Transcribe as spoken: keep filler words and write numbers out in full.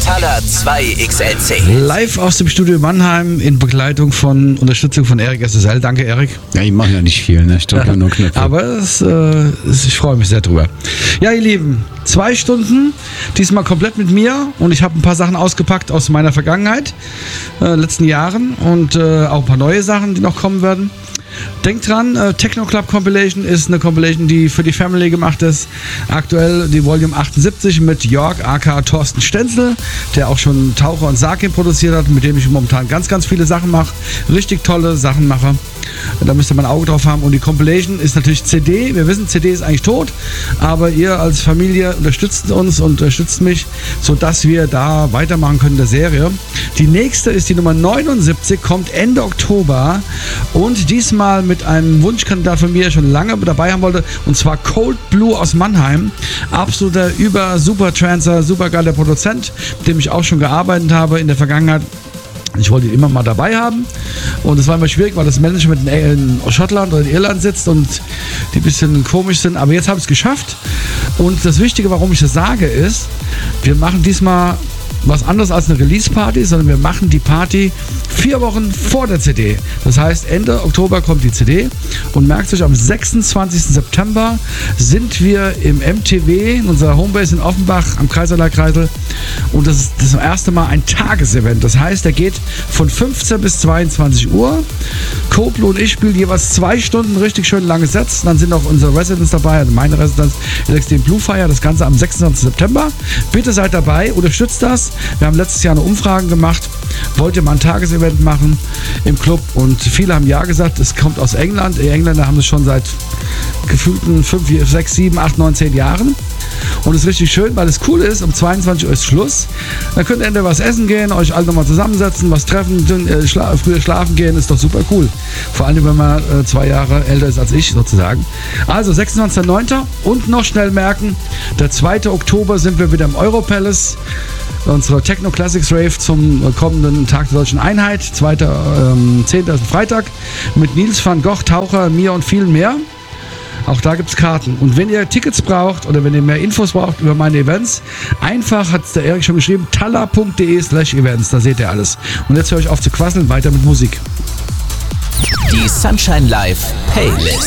Thaler zwei X L C. Live aus dem Studio Mannheim in Begleitung von Unterstützung von Erik S S L. Danke, Erik. Ja, ich mache ja nicht viel, ne? Ich drücke ja nur Knöpfe. Aber es, äh, es, ich freue mich sehr drüber. Ja, ihr Lieben, zwei Stunden, diesmal komplett mit mir und ich habe ein paar Sachen ausgepackt aus meiner Vergangenheit, äh, letzten Jahren und äh, auch ein paar neue Sachen, die noch kommen werden. Denkt dran, äh, Techno Club Compilation ist eine Compilation, die für die Family gemacht ist. Aktuell die Volume achtundsiebzig mit Jörg aka Thorsten Stenzel, der auch schon Taucher und Sarkin produziert hat, mit dem ich momentan ganz, ganz viele Sachen mache. Richtig tolle Sachen mache. Da müsst ihr mal ein Auge drauf haben. Und die Compilation ist natürlich C D. Wir wissen, C D ist eigentlich tot, aber ihr als Familie unterstützt uns und unterstützt mich, sodass wir da weitermachen können in der Serie. Die nächste ist die Nummer neunundsiebzig, kommt Ende Oktober und diesmal mit einem Wunschkandidat von mir, schon lange dabei haben wollte, und zwar Cold Blue aus Mannheim. Absoluter über-Super-Trancer, super geiler Produzent, mit dem ich auch schon gearbeitet habe in der Vergangenheit. Ich wollte ihn immer mal dabei haben und es war immer schwierig, weil das Management in Schottland oder in Irland sitzt und die ein bisschen komisch sind, aber jetzt habe ich es geschafft und das Wichtige, warum ich das sage, ist, wir machen diesmal was anderes als eine Release-Party, sondern wir machen die Party vier Wochen vor der C D. Das heißt, Ende Oktober kommt die C D und merkt euch, am sechsundzwanzigsten September sind wir im M T W, in unserer Homebase in Offenbach am Kaiserlei-Kreisel und das ist das erste Mal ein Tagesevent. Das heißt, der geht von fünfzehn bis zweiundzwanzig Uhr. Koblo und ich spielen jeweils zwei Stunden richtig schön lange Sets. Dann sind auch unsere Residents dabei, also meine Residenz, den Blue Fire, das Ganze am sechsundzwanzigsten September. Bitte seid dabei, unterstützt das. Wir haben letztes Jahr eine Umfrage gemacht. Wollt ihr mal ein Tagesevent machen im Club? Und viele haben ja gesagt, es kommt aus England. Die Engländer haben es schon seit gefühlten fünf, sechs, sieben, acht, neun, zehn Jahren. Und es ist richtig schön, weil es cool ist, um zweiundzwanzig Uhr ist Schluss. Dann könnt ihr entweder was essen gehen, euch alle nochmal zusammensetzen, was treffen, äh, schla- früher schlafen gehen, ist doch super cool. Vor allem, wenn man äh, zwei Jahre älter ist als ich sozusagen. Also sechsundzwanzigster neunter und noch schnell merken, der zweite Oktober sind wir wieder im Europalace. Unsere Techno Classics Rave zum kommenden Tag der Deutschen Einheit. zweiter zehnter ist ein Freitag mit Nils van Gogh, Taucher, mir und vielen mehr. Auch da gibt es Karten. Und wenn ihr Tickets braucht oder wenn ihr mehr Infos braucht über meine Events, einfach, hat es der Erik schon geschrieben, thaler punkt de slash events. Da seht ihr alles. Und jetzt höre ich auf zu quasseln, weiter mit Musik. Die Sunshine Live Playlist.